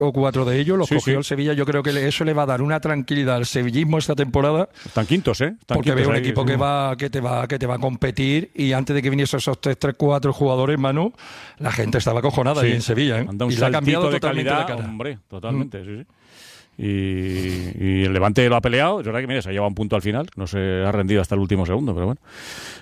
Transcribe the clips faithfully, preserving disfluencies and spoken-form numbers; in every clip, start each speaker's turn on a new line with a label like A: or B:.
A: o cuatro de ellos los
B: Sí,
A: cogió
B: sí.
A: el Sevilla. Yo creo que le- eso le va a dar una tranquilidad al sevillismo esta temporada,
B: Están quintos, ¿eh? Están
A: porque
B: quintos
A: veo un
B: ahí,
A: equipo
B: sí.
A: que va que te va que te va a competir, y antes de que viniesen esos tres, tres, cuatro jugadores, Manu, la gente estaba acojonada
B: Sí.
A: ahí en Sevilla, ¿eh?
B: Han dado un
A: Y le ha cambiado
B: saltito de
A: totalmente
B: calidad,
A: la cara.
B: hombre, totalmente, sí, sí. Y, y el Levante lo ha peleado. Es verdad que, mira, se ha llevado un punto al final. No se ha rendido hasta el último segundo, pero bueno.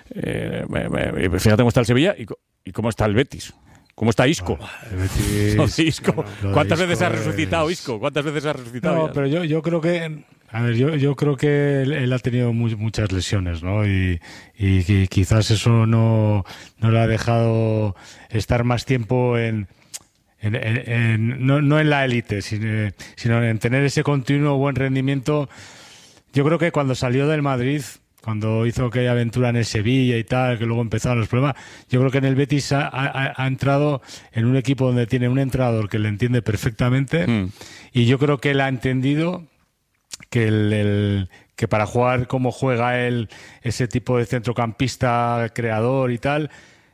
B: Eh, me- me- fíjate cómo está el Sevilla y, co- y cómo está el Betis. ¿Cómo está Isco?
C: El Betis-
B: Lo de Isco.
C: Bueno, lo de
B: ¿Cuántas
C: Isco
B: veces ha
C: es-
B: resucitado Isco? ¿Cuántas veces ha resucitado?
C: No,
B: ya?
C: pero yo, yo creo que, a ver, yo, yo creo que él, él ha tenido mu- muchas lesiones, ¿no? Y, y, qui- quizás eso no, no le ha dejado estar más tiempo en, en, en- en- no, no en la élite, sino, sino en tener ese continuo buen rendimiento. Yo creo que cuando salió del Madrid, cuando hizo aquella aventura en el Sevilla y tal, que luego empezaron los problemas, yo creo que en el Betis ha, ha- ha entrado en un equipo donde tiene un entrenador que le entiende perfectamente,
B: Mm.
C: y yo creo que él ha entendido que el, el- que para jugar como juega él, ese tipo de centrocampista creador y tal,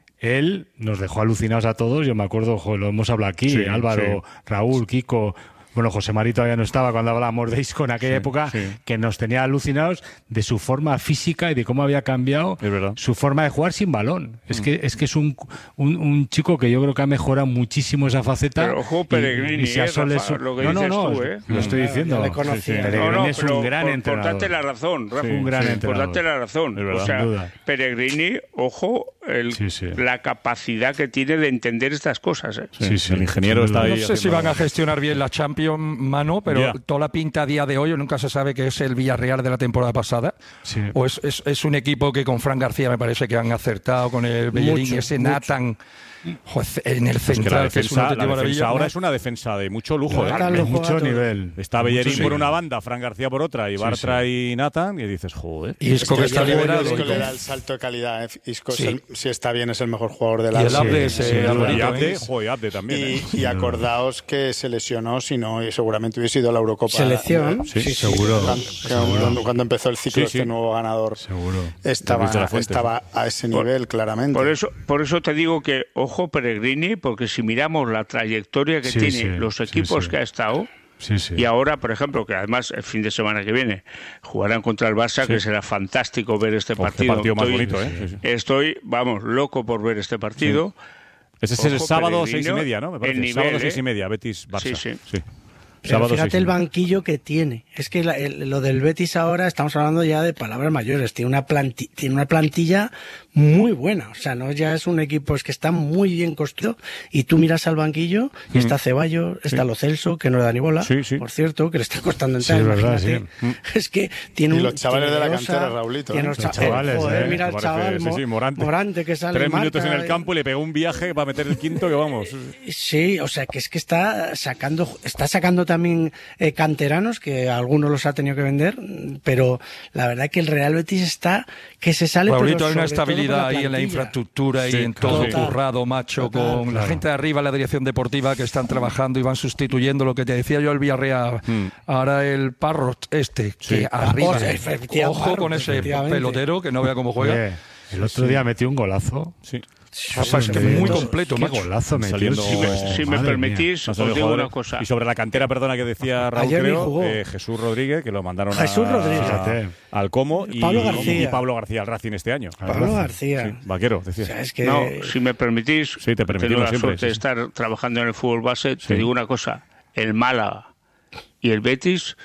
C: él nos dejó alucinados a todos. Yo me acuerdo, jo, lo hemos hablado aquí,
B: Sí,
C: Álvaro,
B: sí.
C: Raúl, Kiko. Bueno, José Mari todavía no estaba cuando hablábamos de Isco en aquella
B: Sí,
C: época,
B: sí.
C: que nos tenía alucinados de su forma física y de cómo había cambiado
B: Es verdad.
C: su forma de jugar sin balón. Es que es que es un, un, un chico que yo creo que ha mejorado muchísimo esa faceta.
D: Pero ojo,
C: y-
D: Pellegrini,
C: y se
D: eh,
C: asole
D: Rafa,
C: su-
D: lo que
C: no, no,
D: dices
C: no,
D: tú, ¿eh?
C: lo estoy
E: Ya,
C: diciendo.
E: ya le conocía.
C: Sí, sí.
E: No,
C: Pellegrini
D: No, no,
C: es
D: pero
C: un gran
D: por, por
C: entrenador.
D: darte la razón, Rafa.
C: Sí, un gran
D: por
C: entrenador.
D: darte la razón.
B: Es verdad,
D: o sea,
C: sin duda.
D: Pellegrini, ojo, el-
C: Sí, sí.
D: la capacidad que tiene de entender estas cosas. ¿eh?
B: Sí, el ingeniero
C: sin
B: está
C: duda.
B: ahí.
A: No sé si
B: haciendo-
A: van a gestionar bien la Champions, Mano, pero
B: Ya.
A: toda la pinta a día de hoy, nunca se sabe que es el Villarreal de la temporada pasada.
C: Sí.
A: O es, es, es un equipo que con Fran García me parece que han acertado, con el Bellerín,
E: Mucho,
A: ese
E: mucho.
A: Nathan joder, en el
B: Es que la
A: central, que es una
B: defensa, la
A: auténtica
B: defensa
A: maravilla.
B: ahora es una defensa de mucho lujo, ¿eh?
E: Nathan
C: De
E: lo juega
C: mucho
E: todo.
C: nivel.
B: Está Bellerín
C: Mucho
B: por
C: nivel.
B: una banda, Fran García por otra, y Bartra y Nathan, y dices, joder.
A: Y Isco que
F: Yo
A: está
F: creo que
A: liberado.
F: Isco
A: y
F: le
A: con-
F: da el salto de calidad. ¿eh? Isco, es
A: Sí.
F: el- si está bien, es el mejor jugador del
A: Y el
F: Arsenal.
A: Abde,
C: Sí,
A: ese
C: sí,
A: Alvarito,
B: Y
A: ¿eh?
B: Abde, joder, Abde también. ¿eh?
F: Y, y acordaos que se lesionó, si no, y seguramente hubiese ido a la Eurocopa.
E: Selección.
B: Sí,
E: Sí, sí.
C: seguro.
F: Cuando, cuando- cuando empezó el ciclo,
B: Sí, sí.
F: este nuevo ganador
C: Seguro.
F: estaba,
B: Luis de la Fuente.
F: estaba a ese
D: Por-
F: nivel, claramente.
D: Por eso, por eso te digo que, ojo, Pellegrini, porque si miramos la trayectoria que
C: Sí,
D: tiene,
C: sí,
D: los
C: sí,
D: equipos
C: sí.
D: que ha estado,
C: Sí, sí.
D: y ahora, por ejemplo, que además el fin de semana que viene jugarán contra el Barça,
B: Sí.
D: que será fantástico ver este
B: Oh, qué
D: partido.
B: partido más
D: Estoy-
B: bonito, ¿eh? Sí, sí.
D: Estoy, vamos, loco por ver este partido.
B: Ese es el
D: Ojo,
B: sábado
D: Pellegrino,
B: seis y media, ¿no? Me parece.
D: el nivel,
B: sábado
D: ¿eh?
B: seis y media, Betis Barça.
D: Sí, sí.
E: Pero
B: Sábado
E: fíjate
B: seis y
E: el
B: media.
E: banquillo que tiene. Es que la- el- lo del Betis ahora estamos hablando ya de palabras mayores. Tiene una, planti- tiene una plantilla muy buena. O sea, no ya es un equipo, es que está muy bien construido. Y tú miras al banquillo y está Ceballos, está Lo Celso, que no le da ni bola.
B: Sí, sí.
E: Por cierto, que le está costando entrar.
C: Sí, es verdad,
E: imagínate. Es que tiene
F: Y
E: un.
F: los chavales
E: tiene
F: de la
E: Rosa,
F: cantera, Raulito,
E: tiene
F: ¿eh?
E: los
C: Los
E: cha-
C: chavales,
E: joder,
C: ¿eh?
E: mira el
B: Me
E: chaval.
B: parece, sí,
E: Mo-
B: sí, Morante.
E: Morante que sale.
B: Tres minutos en
E: marca,
B: el campo y le pegó un viaje para meter el quinto que vamos.
E: Sí, o sea que es que está sacando, está sacando también eh, canteranos, que algunos los ha tenido que vender, pero la verdad que el Real Betis está que se sale.
A: Raulito,
E: pero
A: hay una
E: sobre todo por
A: estabilidad ahí en la
E: plantilla.
A: infraestructura
B: Sí,
A: y en todo
E: total.
A: currado, macho,
E: Total,
A: con la
C: claro.
A: gente de arriba, la dirección deportiva, que están trabajando y van sustituyendo lo que te decía yo el Villarreal. Ahora el Parro este, que arriba,
E: Oh, sí, efectivamente,
A: ojo
E: Parro,
A: con ese
E: efectivamente.
A: pelotero, que no vea cómo juega.
C: Oye, el otro día metió un golazo.
B: Sí.
A: Rafa, es que
C: Qué-
A: muy completo,
C: qué
A: macho.
C: golazo metió.
B: Saliendo-
D: Si me, si me
C: Madre
D: permitís,
B: No
D: os
B: salen
D: digo
B: jugadores.
D: una cosa.
B: Y sobre la cantera, perdona, que decía Raúl,
E: Ayer ni
B: creo,
E: jugó.
B: eh, Jesús Rodríguez, que lo mandaron
E: Jesús
B: a,
E: Rodríguez.
C: Fíjate.
B: al Como, y
E: Pablo García.
B: y Pablo García al Racing este año.
E: Pablo García.
B: Sí, vaquero, decía.
E: O sea, es que
D: No, si me permitís,
B: Sí, te permitimos
D: tengo la
B: siempre,
D: suerte
B: sí,
D: de
B: sí.
D: estar trabajando en el fútbol base.
B: Sí.
D: Te digo una cosa: el Málaga y el Betis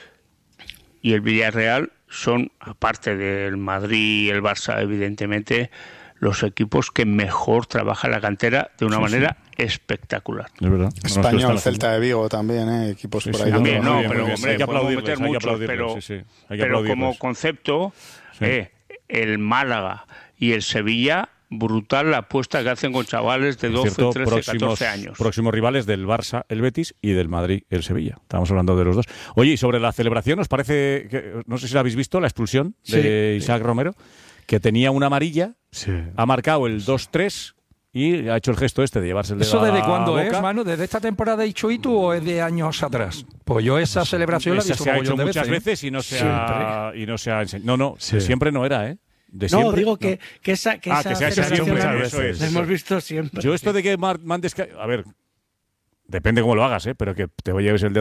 D: y el Villarreal son, aparte del Madrid y el Barça, evidentemente, los equipos que mejor trabajan la cantera de una manera espectacular.
B: Es verdad. No,
F: Español,
B: no, no,
F: Celta de Vigo también, ¿eh? equipos
B: Sí,
F: por
B: sí,
F: ahí.
D: También,
B: muy
D: no,
B: bien,
D: pero
B: muy bien.
D: hombre,
B: Hay que
D: podemos
B: aplaudirles,
D: meter
B: hay que
D: muchos,
B: aplaudirles,
D: pero,
B: sí, sí. Hay que
D: pero
B: aplaudirles.
D: como concepto,
B: Sí.
D: eh, el Málaga y el Sevilla, brutal la apuesta que hacen con chavales de
B: Por
D: doce,
B: cierto,
D: trece,
B: próximos,
D: catorce años.
B: próximos rivales del Barça, el Betis, y del Madrid, el Sevilla. Estábamos hablando de los dos. Oye, y sobre la celebración, ¿os parece, que, no sé si la habéis visto, la expulsión de
E: Sí,
B: Isaac Romero, que tenía una amarilla,
C: Sí.
B: ha marcado el dos tres y ha hecho el gesto este de llevarse el dedo
A: ¿Eso
B: a
A: desde
B: la
A: cuándo
B: boca.
A: es, Manu? ¿Desde esta temporada de Ichuitu o es de años atrás? Pues yo esa celebración la he
B: Esa
A: visto
B: se ha
A: un
B: hecho
A: mogollón de
B: muchas
A: veces, ¿eh?
B: veces y no se ha, y no se ha enseñado. No, no,
C: Sí.
B: de siempre no era, ¿eh? De
E: No,
B: siempre,
E: digo
B: no.
E: que, que esa, que
B: Ah,
E: esa
B: que se ha hecho
E: celebración
C: muchas
E: la-
C: veces,
E: la
B: eso
E: hemos
B: es.
E: visto siempre.
B: Yo esto de que Mar- mandes... ca- A ver, Depende cómo lo hagas, ¿eh? Pero que te lleves el dedo